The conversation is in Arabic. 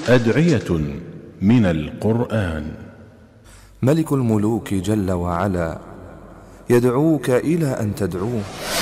أدعية من القرآن. ملك الملوك جل وعلا يدعوك إلى أن تدعوه.